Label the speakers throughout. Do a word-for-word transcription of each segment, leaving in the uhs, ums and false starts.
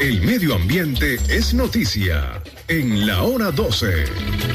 Speaker 1: El medio ambiente es noticia en la hora doce.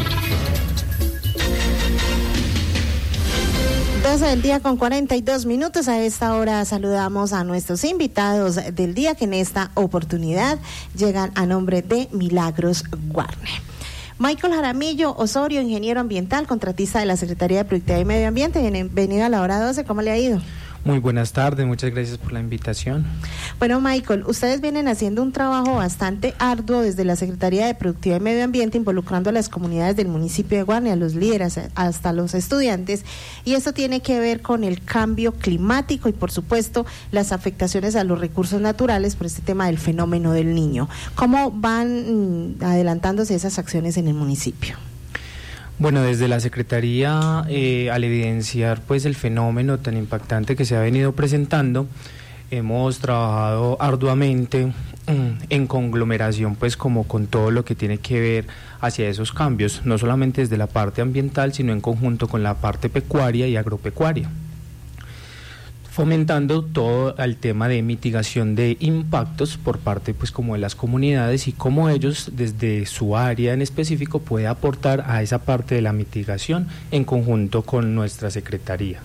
Speaker 2: doce del día con cuarenta y dos minutos. A esta hora saludamos a nuestros invitados del día, que en esta oportunidad llegan a nombre de Milagros Warner. Michael Jaramillo Osorio, ingeniero ambiental, contratista de la Secretaría de Productividad y Medio Ambiente. Bienvenido a la hora doce, ¿cómo le ha ido?
Speaker 3: Muy buenas tardes, muchas gracias por la invitación.
Speaker 2: Bueno, Michael, ustedes vienen haciendo un trabajo bastante arduo desde la Secretaría de Productividad y Medio Ambiente, involucrando a las comunidades del municipio de Guarne, a los líderes, hasta los estudiantes, y esto tiene que ver con el cambio climático y, por supuesto, las afectaciones a los recursos naturales por este tema del fenómeno del Niño. ¿Cómo van mm, adelantándose esas acciones en el municipio?
Speaker 3: Bueno, desde la Secretaría, eh, al evidenciar pues el fenómeno tan impactante que se ha venido presentando, hemos trabajado arduamente mm, en conglomeración pues como con todo lo que tiene que ver hacia esos cambios, no solamente desde la parte ambiental, sino en conjunto con la parte pecuaria y agropecuaria, fomentando todo el tema de mitigación de impactos por parte pues como de las comunidades y cómo ellos desde su área en específico puede aportar a esa parte de la mitigación en conjunto con nuestra Secretaría.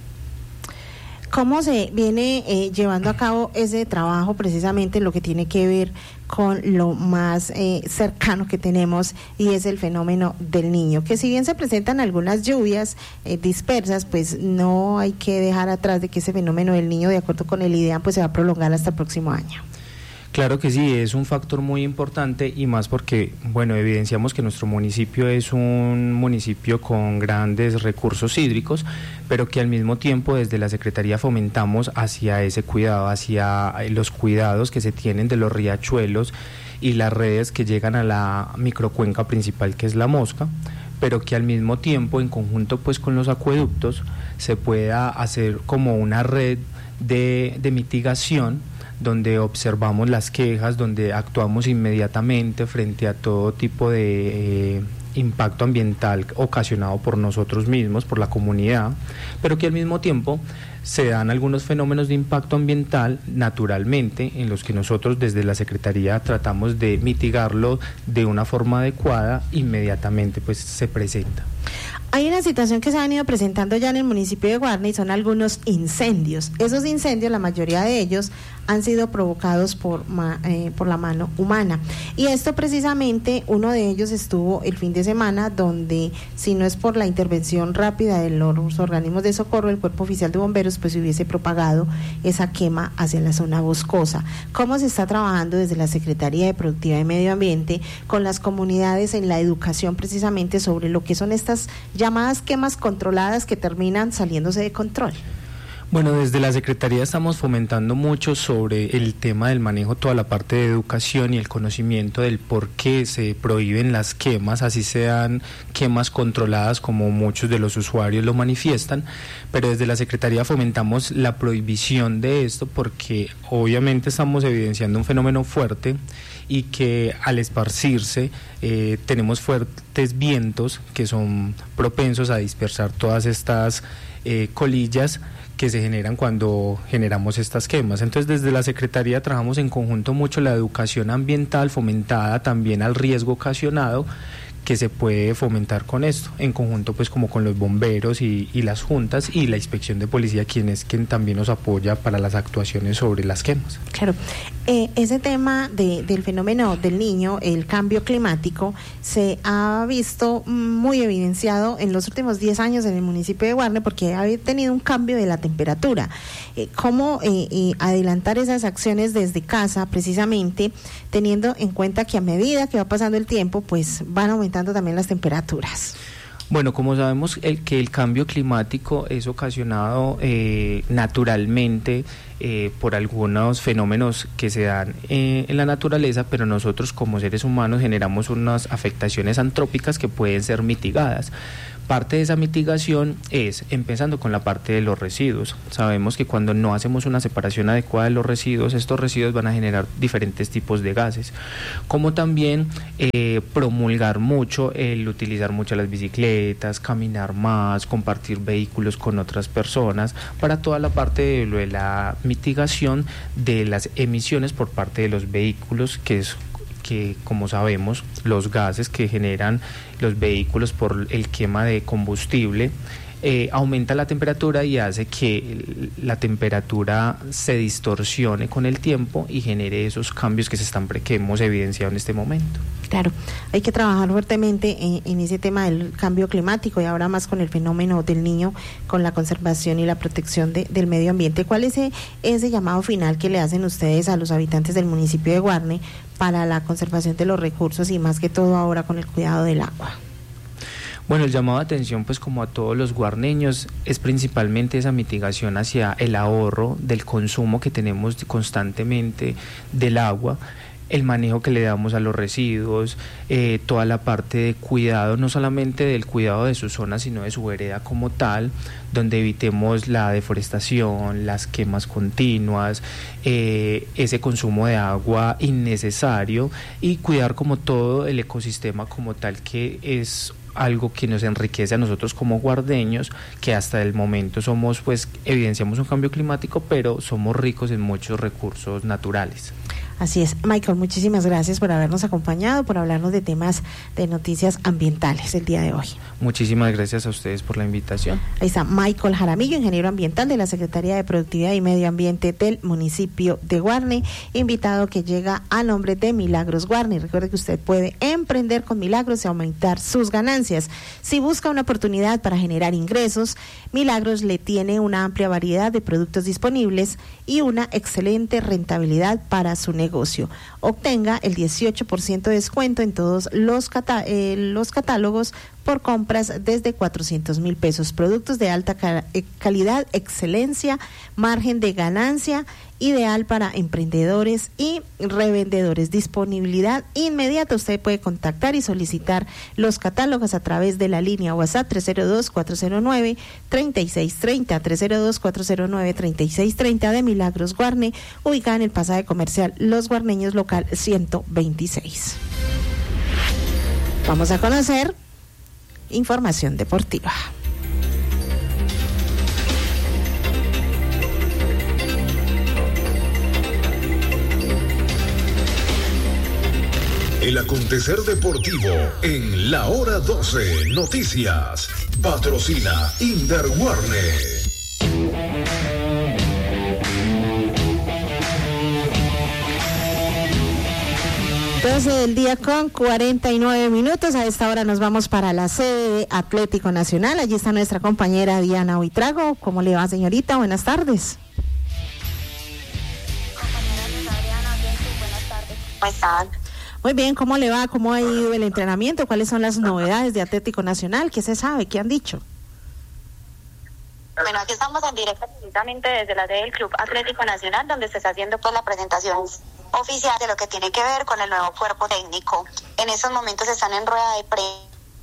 Speaker 2: ¿Cómo se viene eh, llevando a cabo ese trabajo precisamente en lo que tiene que ver con lo más eh, cercano que tenemos, y es el fenómeno del Niño? Que si bien se presentan algunas lluvias eh, dispersas, pues no hay que dejar atrás de que ese fenómeno del Niño, de acuerdo con el IDEAM, pues se va a prolongar hasta el próximo año.
Speaker 3: Claro que sí, es un factor muy importante, y más porque, bueno, evidenciamos que nuestro municipio es un municipio con grandes recursos hídricos, pero que al mismo tiempo desde la Secretaría fomentamos hacia ese cuidado, hacia los cuidados que se tienen de los riachuelos y las redes que llegan a la microcuenca principal, que es la Mosca, pero que al mismo tiempo, en conjunto pues con los acueductos, se pueda hacer como una red de, de mitigación, donde observamos las quejas, donde actuamos inmediatamente frente a todo tipo de eh, impacto ambiental ocasionado por nosotros mismos, por la comunidad, pero que al mismo tiempo se dan algunos fenómenos de impacto ambiental naturalmente, en los que nosotros desde la Secretaría tratamos de mitigarlo de una forma adecuada, inmediatamente pues se presenta.
Speaker 2: Hay una situación que se ha venido presentando ya en el municipio de Guarne, y son algunos incendios. Esos incendios, la mayoría de ellos, han sido provocados por, eh, por la mano humana. Y esto precisamente, uno de ellos estuvo el fin de semana, donde si no es por la intervención rápida de los organismos de socorro, el Cuerpo Oficial de Bomberos, pues se hubiese propagado esa quema hacia la zona boscosa. ¿Cómo se está trabajando desde la Secretaría de Productividad y Medio Ambiente con las comunidades en la educación precisamente sobre lo que son estas llamadas quemas controladas que terminan saliéndose de control?
Speaker 3: Bueno, desde la Secretaría estamos fomentando mucho sobre el tema del manejo, toda la parte de educación y el conocimiento del por qué se prohíben las quemas, así sean quemas controladas como muchos de los usuarios lo manifiestan, pero desde la Secretaría fomentamos la prohibición de esto porque obviamente estamos evidenciando un fenómeno fuerte, y que al esparcirse eh, tenemos fuertes vientos que son propensos a dispersar todas estas eh, colillas que se generan cuando generamos estas quemas. Entonces desde la Secretaría trabajamos en conjunto mucho la educación ambiental, fomentada también al riesgo ocasionado que se puede fomentar con esto, en conjunto pues como con los bomberos y, y las juntas y la inspección de policía, quien es quien también nos apoya para las actuaciones sobre las quemas.
Speaker 2: Claro, eh, ese tema de, del fenómeno del Niño, el cambio climático, se ha visto muy evidenciado en los últimos diez años en el municipio de Guarne, porque ha tenido un cambio de la temperatura. Eh, ¿Cómo eh, eh, adelantar esas acciones desde casa, precisamente teniendo en cuenta que a medida que va pasando el tiempo, pues van aumentando también las temperaturas?
Speaker 3: Bueno, como sabemos el, que el cambio climático es ocasionado eh, naturalmente eh, por algunos fenómenos que se dan eh, en la naturaleza, pero nosotros como seres humanos generamos unas afectaciones antrópicas que pueden ser mitigadas. Parte de esa mitigación es empezando con la parte de los residuos. Sabemos que cuando no hacemos una separación adecuada de los residuos, estos residuos van a generar diferentes tipos de gases, como también eh, promulgar mucho el utilizar mucho las bicicletas, caminar más, compartir vehículos con otras personas, para toda la parte de, lo de la mitigación de las emisiones por parte de los vehículos, que es que, como sabemos, los gases que generan los vehículos por el quema de combustible eh, aumenta la temperatura y hace que la temperatura se distorsione con el tiempo y genere esos cambios que se están que hemos evidenciado en este momento.
Speaker 2: Claro, hay que trabajar fuertemente en, en ese tema del cambio climático y ahora más con el fenómeno del Niño, con la conservación y la protección de, del medio ambiente. ¿Cuál es ese, ese llamado final que le hacen ustedes a los habitantes del municipio de Guarne para la conservación de los recursos y más que todo ahora con el cuidado del agua?
Speaker 3: Bueno, el llamado de atención, pues como a todos los guarneños, es principalmente esa mitigación hacia el ahorro del consumo que tenemos constantemente del agua, el manejo que le damos a los residuos, eh, toda la parte de cuidado, no solamente del cuidado de su zona, sino de su vereda como tal, donde evitemos la deforestación, las quemas continuas, eh, ese consumo de agua innecesario y cuidar como todo el ecosistema como tal, que es algo que nos enriquece a nosotros como guardeños, que hasta el momento somos, pues, evidenciamos un cambio climático, pero somos ricos en muchos recursos naturales.
Speaker 2: Así es. Michael, muchísimas gracias por habernos acompañado, por hablarnos de temas de noticias ambientales el día de hoy.
Speaker 3: Muchísimas gracias a ustedes por la invitación.
Speaker 2: Ahí está Michael Jaramillo, ingeniero ambiental de la Secretaría de Productividad y Medio Ambiente del municipio de Guarne, invitado que llega a nombre de Milagros Guarne. Recuerde que usted puede emprender con Milagros y aumentar sus ganancias. Si busca una oportunidad para generar ingresos, Milagros le tiene una amplia variedad de productos disponibles y una excelente rentabilidad para su negocio. negocio. Obtenga el dieciocho por ciento de descuento en todos los, catá eh, los catálogos por compras desde cuatrocientos mil pesos. Productos de alta ca calidad, excelencia, margen de ganancia, ideal para emprendedores y revendedores. Disponibilidad inmediata. Usted puede contactar y solicitar los catálogos a través de la línea WhatsApp tres cero dos, cuatro cero nueve, tres seis tres cero, tres cero dos, cuatro cero nueve, tres seis tres cero de Milagros Guarne, ubicada en el pasaje comercial Los Guarneños, local ciento veintiséis. Vamos a conocer información deportiva.
Speaker 1: El acontecer deportivo en la hora doce Noticias. Patrocina Inder Guarne.
Speaker 2: doce del día con cuarenta y nueve minutos. A esta hora nos vamos para la sede de Atlético Nacional. Allí está nuestra compañera Diana Huitrago. ¿Cómo le va, señorita? Buenas tardes.
Speaker 4: Compañera Adriana, bien, sí, buenas tardes. ¿Cómo están?
Speaker 2: Muy bien, ¿cómo le va? ¿Cómo ha ido el entrenamiento? ¿Cuáles son las novedades de Atlético Nacional? ¿Qué se sabe? ¿Qué han dicho?
Speaker 4: Bueno, aquí estamos en directo precisamente desde la sede del Club Atlético Nacional, donde se está haciendo pues la presentación oficial de lo que tiene que ver con el nuevo cuerpo técnico. En estos momentos están en rueda de prensa.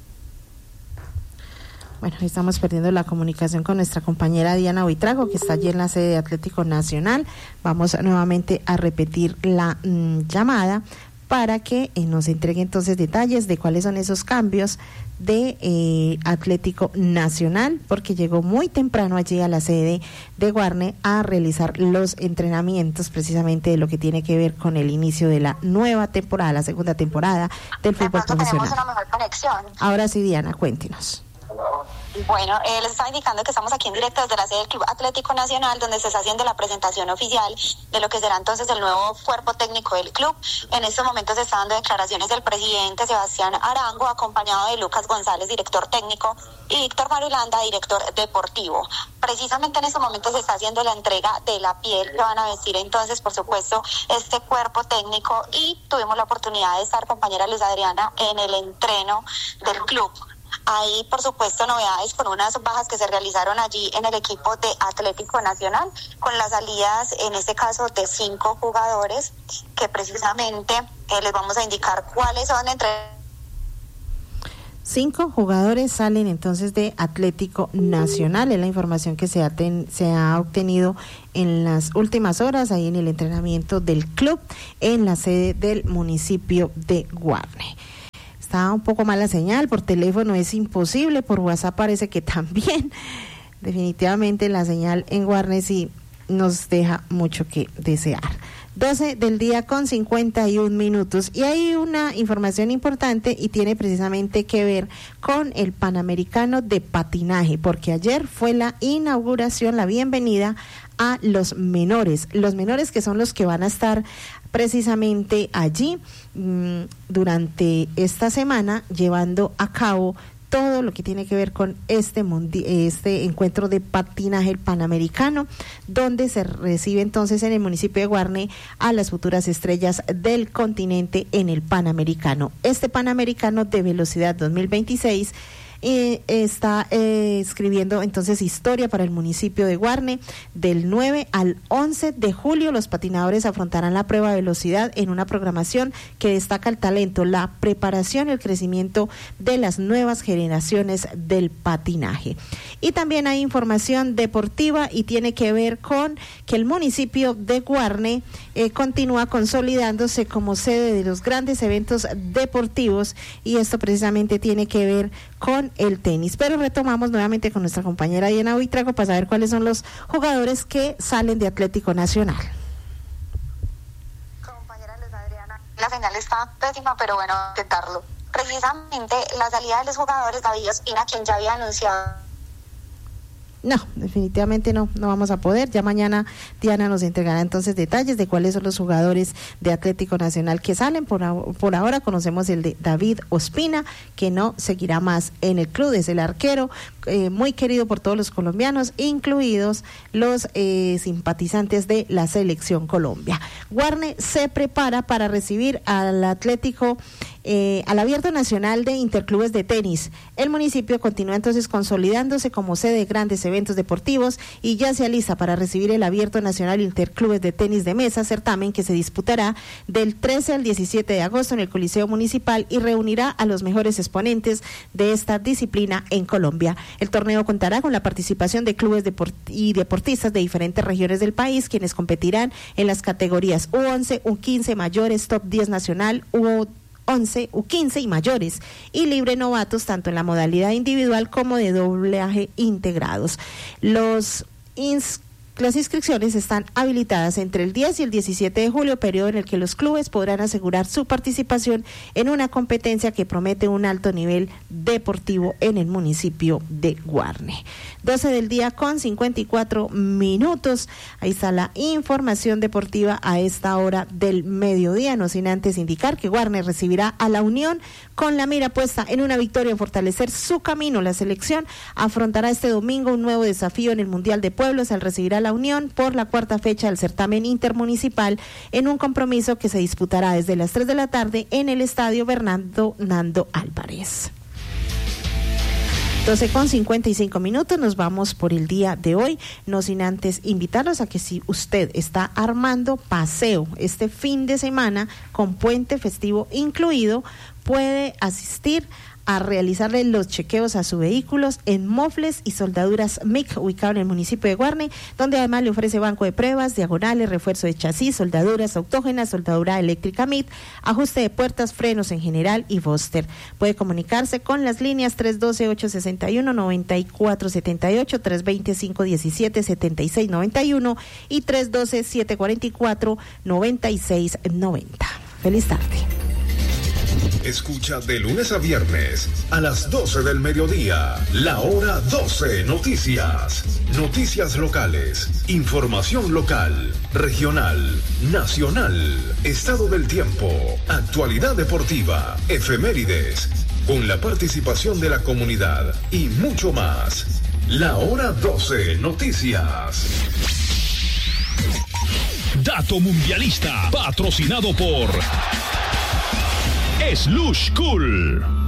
Speaker 2: Bueno, estamos perdiendo la comunicación con nuestra compañera Diana Huitrago, que está allí en la sede de Atlético Nacional. Vamos nuevamente a repetir la mmm, llamada para que eh, nos entregue entonces detalles de cuáles son esos cambios de eh, Atlético Nacional, porque llegó muy temprano allí a la sede de Guarne a realizar los entrenamientos precisamente de lo que tiene que ver con el inicio de la nueva temporada, la segunda temporada del fútbol profesional.
Speaker 4: Tenemos una mejor conexión.
Speaker 2: Ahora sí, Diana, cuéntenos.
Speaker 4: Bueno, eh, les estaba indicando que estamos aquí en directo desde la sede del Club Atlético Nacional, donde se está haciendo la presentación oficial de lo que será entonces el nuevo cuerpo técnico del club. En estos momentos se están dando declaraciones del presidente Sebastián Arango, acompañado de Lucas González, director técnico, y Víctor Marulanda, director deportivo. Precisamente en estos momentos se está haciendo la entrega de la piel que van a vestir entonces, por supuesto, este cuerpo técnico, y tuvimos la oportunidad de estar, compañera Luz Adriana, en el entreno del club. Hay, por supuesto, novedades con unas bajas que se realizaron allí en el equipo de Atlético Nacional, con las salidas, en este caso, de cinco jugadores, que precisamente eh, les vamos a indicar cuáles son entre...
Speaker 2: Cinco jugadores salen entonces de Atlético Nacional, es la información que se ha, ten, se ha obtenido en las últimas horas ahí en el entrenamiento del club en la sede del municipio de Guarne. Está un poco mala señal, por teléfono es imposible, por WhatsApp parece que también. Definitivamente la señal en Guarne sí nos deja mucho que desear. doce del día con cincuenta y un minutos y hay una información importante y tiene precisamente que ver con el Panamericano de Patinaje, porque ayer fue la inauguración, la bienvenida a los menores, los menores que son los que van a estar precisamente allí mmm, durante esta semana llevando a cabo todo lo que tiene que ver con este mundi- este encuentro de patinaje panamericano, donde se recibe entonces en el municipio de Guarne a las futuras estrellas del continente en el Panamericano. Este Panamericano de Velocidad dos mil veintiséis Eh, está eh, escribiendo entonces historia para el municipio de Guarne. Del nueve al once de julio los patinadores afrontarán la prueba de velocidad en una programación que destaca el talento, la preparación y el crecimiento de las nuevas generaciones del patinaje. Y también hay información deportiva y tiene que ver con que el municipio de Guarne eh, continúa consolidándose como sede de los grandes eventos deportivos y esto precisamente tiene que ver con el tenis, pero retomamos nuevamente con nuestra compañera Diana Buitrago para saber cuáles son los jugadores que salen de Atlético Nacional.
Speaker 4: Compañera Luz Adriana, la señal está pésima, pero bueno, intentarlo. Precisamente la salida de los jugadores, David Ospina, quien ya había anunciado.
Speaker 2: No, definitivamente no, no vamos a poder. Ya mañana Diana nos entregará entonces detalles de cuáles son los jugadores de Atlético Nacional que salen. Por, por ahora conocemos el de David Ospina, que no seguirá más en el club. Es el arquero eh, muy querido por todos los colombianos, incluidos los eh, simpatizantes de la Selección Colombia. Guarne se prepara para recibir al Atlético Eh, al Abierto Nacional de Interclubes de Tenis. El municipio continúa entonces consolidándose como sede de grandes eventos deportivos y ya se alista para recibir el Abierto Nacional Interclubes de Tenis de Mesa, certamen que se disputará del trece al diecisiete de agosto en el Coliseo Municipal y reunirá a los mejores exponentes de esta disciplina en Colombia. El torneo contará con la participación de clubes deport- y deportistas de diferentes regiones del país, quienes competirán en las categorías U once, U quince, mayores, top diez nacional, U once, U quince y mayores, y libre novatos tanto en la modalidad individual como de doblaje integrados. Los ins Las inscripciones están habilitadas entre el diez y el diecisiete de julio, periodo en el que los clubes podrán asegurar su participación en una competencia que promete un alto nivel deportivo en el municipio de Guarne. doce del día con cincuenta y cuatro minutos. Ahí está la información deportiva a esta hora del mediodía, no sin antes indicar que Guarne recibirá a la Unión con la mira puesta en una victoria en fortalecer su camino. La selección afrontará este domingo un nuevo desafío en el Mundial de Pueblos al recibir a la Unión por la cuarta fecha del certamen intermunicipal en un compromiso que se disputará desde las tres de la tarde en el estadio Bernardo Nando Álvarez. doce con cincuenta y cinco minutos, nos vamos por el día de hoy, no sin antes invitarlos a que si usted está armando paseo este fin de semana con puente festivo incluido, puede asistir a realizarle los chequeos a sus vehículos en Mofles y Soldaduras M I C, ubicado en el municipio de Guarne, donde además le ofrece banco de pruebas, diagonales, refuerzo de chasis, soldaduras autógenas, soldadura eléctrica M I T, ajuste de puertas, frenos en general y Buster. Puede comunicarse con las líneas tres uno dos, ocho seis uno, nueve cuatro siete ocho, tres dos cero, cinco uno siete, siete seis nueve uno y tres uno dos, siete cuatro cuatro, nueve seis nueve cero. Feliz tarde.
Speaker 1: Escucha de lunes a viernes a las doce del mediodía, La Hora doce Noticias. Noticias locales, información local, regional, nacional, estado del tiempo, actualidad deportiva, efemérides, con la participación de la comunidad y mucho más. La Hora doce Noticias.
Speaker 5: Dato mundialista, patrocinado por Slush Cool.